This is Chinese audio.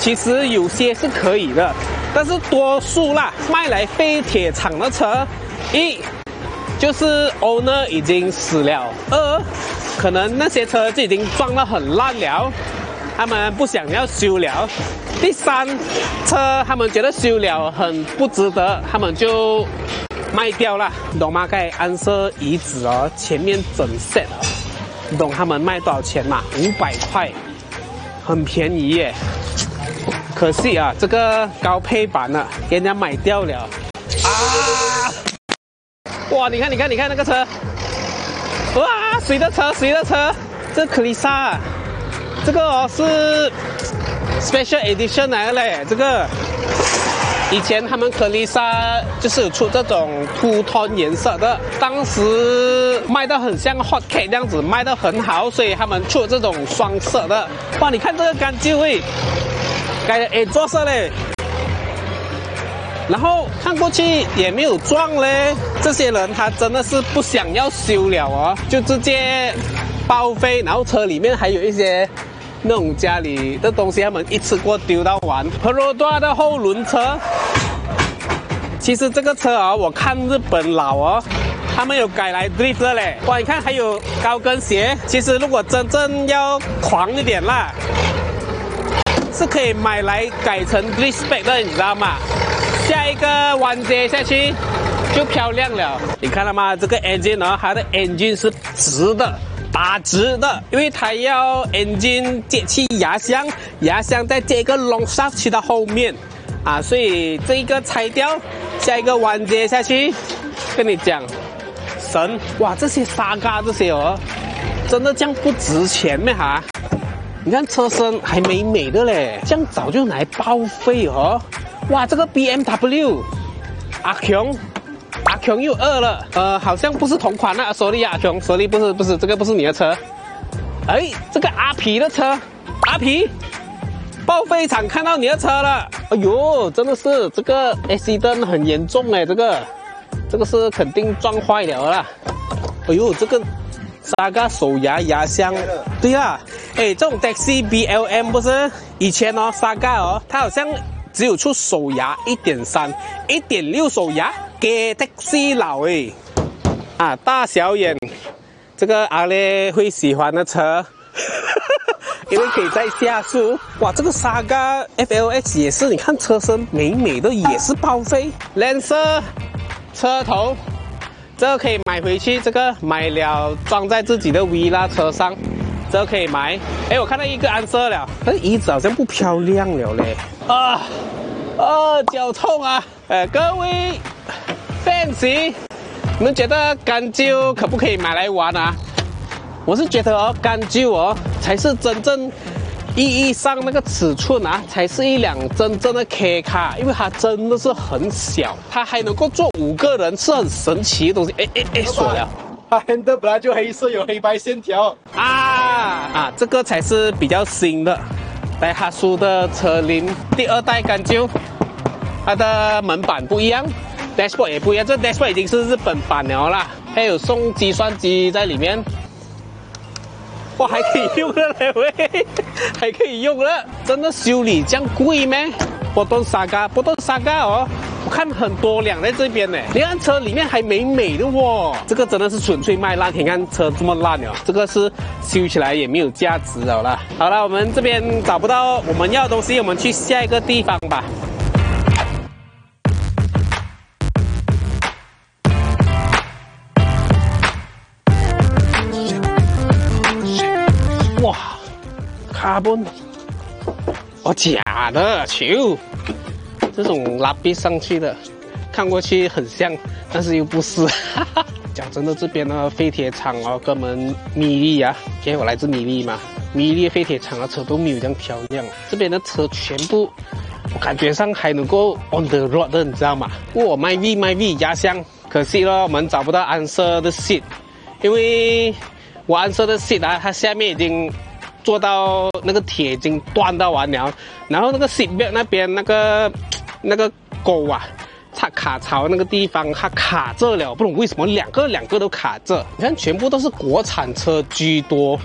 其实有些是可以的，但是多数啦，卖来废铁厂的车，一就是 owner 已经死了，二可能那些车就已经撞得很烂了，他们不想要修了。第三，车他们觉得修了很不值得，他们就卖掉了，你懂吗？该安设遗址哦，前面整 set 哦，你懂他们卖多少钱吗？500块，很便宜耶。可惜啊，这个高配版的给人家买掉了啊！哇，你看那个车，哇，谁的车？这克丽莎，这个哦是 Special Edition 来的嘞，这个。以前他们克丽莎就是有出这种2 tone 颜色的，当时卖得很像 hot cake 这样子，卖得很好，所以他们出了这种双色的。哇，你看这个干旧诶，改了做色嘞，然后看过去也没有撞嘞。这些人他真的是不想要修了哦，就直接报废，然后车里面还有一些那种家里的东西，他们一次过丢到完。Perodua 的后轮车，其实这个车啊，我看日本佬哦，他们有改来 drift 的嘞。哇，你看还有高跟鞋。其实如果真正要狂一点啦，是可以买来改成 drift spec 的，你知道吗？下一个弯接下去就漂亮了。你看了吗？这个 engine 呢，它的 engine 是直的。打直的，因为它要 engine 接气压箱，压箱再接一个 long shaft 去到后面啊，所以这一个拆掉，下一个弯接下去，跟你讲，神哇，这些沙嘎这些哦，真的这样不值钱咩哈？你看车身还美美的嘞，这样早就拿来报废哦。哇，这个 BMW 阿强又2了，好像不是同款的，sorry 阿强 ，sorry 不是，这个不是你的车。哎，这个阿皮的车，阿皮，报废厂看到你的车了，哎呦，真的是这个 accident 很严重哎，这个是肯定撞坏了啦。哎呦，这个Saga手压箱，对啦，哎，这种 Taxi BLM 不是以前哦 Saga 哦，它好像只有出手牙 1.3、1.6手牙。给 taxi 佬诶，啊，大小眼，这个阿烈会喜欢的车，因为可以再下速。哇，这个 Saga FLX 也是，你看车身美美的，也是报废。Lancer 车头，这个可以买回去，这个买了装在自己的 Villa 车上，这个可以买。哎，我看到一个安设了，但椅子好像不漂亮了嘞。脚痛啊！各位。Fancy， 你们觉得干旧可不可以买来玩啊？我是觉得哦，干旧哦才是真正意义上那个尺寸啊，才是一辆真正的 K 卡，因为它真的是很小，它还能够坐5个人，是很神奇的东西。锁了。 它 handle 本来就黑色，有黑白线条这个才是比较新的戴哈苏的车龄第2代干旧，它的门板不一样。Dashboard 也不一样，这 Dashboard 已经是日本版了啦，还有送计算机在里面，哇，还可以用了嘞喂，还可以用了，真的修理这样贵咩？波顿 Saga 哦，我看很多辆在这边呢，你看车里面还美美的哦，这个真的是纯粹卖烂，你看车这么烂了，这个是修起来也没有价值了啦。好了，我们这边找不到我们要的东西，我们去下一个地方吧。哇，卡本，假的球，这种拉臂上去的，看过去很像，但是又不是。讲真的，这边的废铁厂哦，跟我们米利啊，因为我来自米利嘛，米利废铁厂的车都没有这样漂亮，这边的车全部，我感觉上还能够 on the road 的，你知道吗？哇 ，my V 压箱，可惜了，我们找不到安设的 seat， 因为我安设的 seat 啊，它下面已经做到那个铁已经断到完了，然后那个 seat belt 那边那个钩啊，它卡槽那个地方它卡着了，不懂为什么两个都卡着。你看全部都是国产车居多，